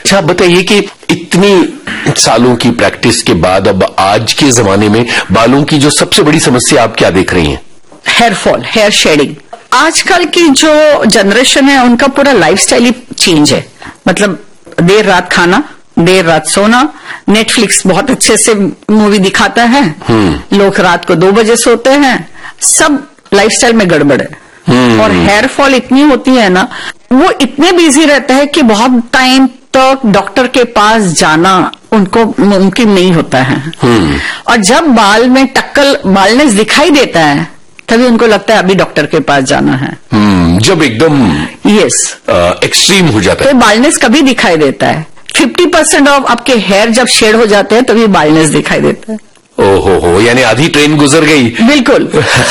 अच्छा, बताइए कि इतनी सालों की प्रैक्टिस के बाद अब आज के जमाने में बालों की जो सबसे बड़ी समस्या आप क्या देख रही हैं? Hair fall, hair shading. आजकल की जो जनरेशन है उनका पूरा लाइफस्टाइल ही चेंज है। मतलब देर रात खाना, देर रात सोना, नेटफ्लिक्स बहुत अच्छे से मूवी दिखाता है, लोग रात को 2 बजे सोते हैं, सब लाइफस्टाइल में गड़बड़ है। और हेयर फॉल इतनी होती है ना, वो इतने बिजी रहते हैं कि बहुत टाइम तक डॉक्टर के पास जाना उनको मुमकिन नहीं होता है। और जब बाल में बालनेस दिखाई देता है तभी उनको लगता है अभी डॉक्टर के पास जाना है। जब एकदम एक्सट्रीम हो जाता है तो बालनेस कभी दिखाई देता है। 50% ऑफ आपके हेयर जब शेड हो जाते हैं तभी बालनेस दिखाई देता है। ओहो, यानी आधी ट्रेन गुजर गई। बिल्कुल।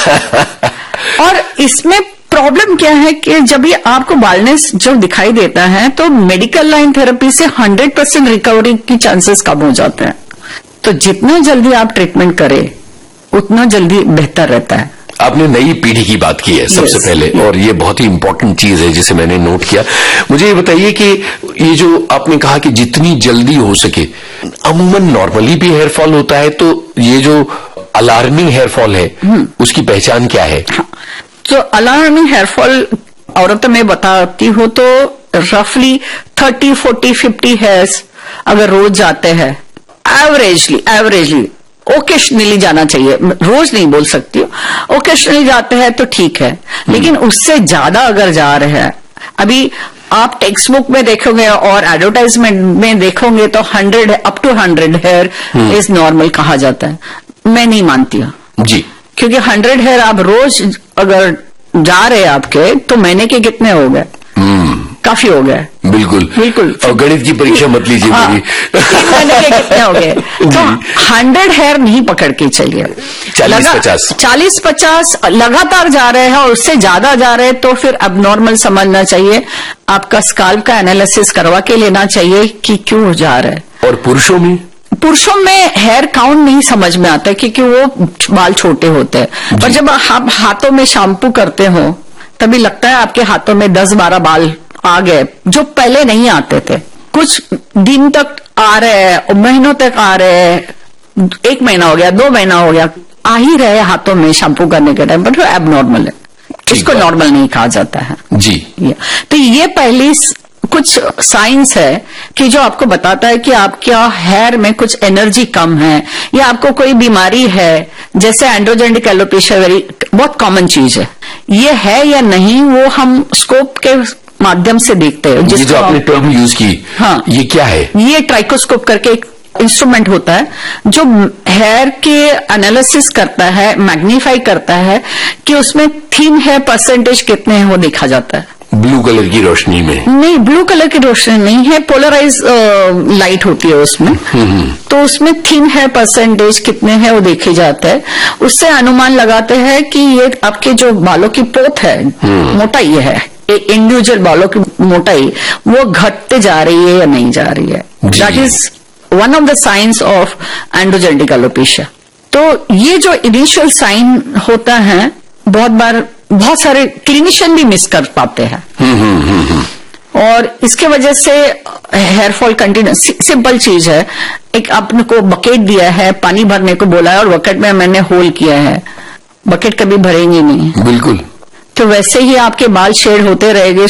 और इसमें प्रॉब्लम क्या है कि जब ये आपको बालनेस जब दिखाई देता है तो मेडिकल लाइन थेरेपी से 100% रिकवरी की चांसेस कम हो जाते हैं। तो जितना जल्दी आप ट्रीटमेंट करें उतना जल्दी बेहतर रहता है। आपने नई पीढ़ी की बात की है सबसे पहले, और ये बहुत ही इंपॉर्टेंट चीज है जिसे मैंने नोट किया। मुझे ये बताइए कि ये जो आपने कहा कि जितनी जल्दी हो सके, अमूमन नॉर्मली भी हेयर फॉल होता है, तो ये जो अलार्मिंग हेयर फॉल है उसकी पहचान क्या है? तो अलार्मिंग हेयर फॉल औरतों में बताती हूँ तो रफली 30, 40, 50 हेयर्स अगर रोज जाते हैं, एवरेजली ओकेशनली जाना चाहिए, रोज नहीं बोल सकती हूँ, ओकेशनली जाते हैं तो ठीक है। लेकिन उससे ज्यादा अगर जा रहे हैं, अभी आप टेक्स्ट बुक में देखोगे और एडवर्टाइजमेंट में देखोगे तो 100 up to 100 here is normal कहा जाता है। मैं नहीं मानती हूँ जी, क्योंकि 100 हेयर आप रोज अगर जा रहे हैं आपके, तो महीने के कितने हो गए? काफी हो गए। बिल्कुल। और गणित की परीक्षा मत लीजिए मेरी। 3 महीने के कितने हो गए? तो 100 हेयर नहीं पकड़ के चलिए। 40-50 लगातार जा रहे हैं और उससे ज्यादा जा रहे हैं तो फिर अबनॉर्मल समझना चाहिए। आपका स्काल्प का एनालिसिस करवा के लेना चाहिए कि क्यों जा रहा है। और पुरुषों में हेयर काउंट नहीं समझ में आता क्योंकि वो बाल छोटे होते हैं। पर जब आप हाथों में शैम्पू करते हो तभी लगता है आपके हाथों में 10-12 बाल आ गए जो पहले नहीं आते थे। कुछ दिन तक आ रहे हैं, महीनों तक आ रहे हैं, 1 महीना हो गया, 2 महीना हो गया, आ ही रहे हाथों में शैम्पू करने के टाइम पर, तो एबनॉर्मल है, इसको नॉर्मल नहीं कहा जाता है जी। तो ये पहली कुछ साइंस है कि जो आपको बताता है कि आपका हेयर में कुछ एनर्जी कम है या आपको कोई बीमारी है, जैसे एंड्रोजेनिक एलोपेशिया बहुत कॉमन चीज है। ये है या नहीं वो हम स्कोप के माध्यम से देखते हैं। ये जो आपने टर्म यूज की, हाँ, ये क्या है? ये ट्राइकोस्कोप करके एक इंस्ट्रूमेंट होता है जो हेयर के एनालिसिस करता है, मैग्नीफाई करता है कि उसमें थिन हेयर परसेंटेज कितने हैं वो देखा जाता है। ब्लू कलर की रोशनी में? नहीं, ब्लू कलर की रोशनी नहीं है, पोलराइज लाइट होती है उसमें। तो उसमें थिन हेयर परसेंटेज कितने हैं वो देखे जाते हैं। उससे अनुमान लगाते हैं कि ये आपके जो बालों की पोत है, मोटाई है, इंडिविजुअल बालों की मोटाई वो घटते जा रही है या नहीं जा रही है। That is one of the science of androgenic alopecia. तो ये जो इनिशियल साइन होता है बहुत सारे क्लिनिशियन भी मिस कर पाते हैं। और इसके वजह से हेयर फॉल कंटिन्यू। सिंपल चीज है, एक आपने को बकेट दिया है, पानी भरने को बोला है और बकेट में मैंने होल किया है, बकेट कभी भरेंगे नहीं। बिल्कुल। तो वैसे ही आपके बाल शेड होते रहेंगे,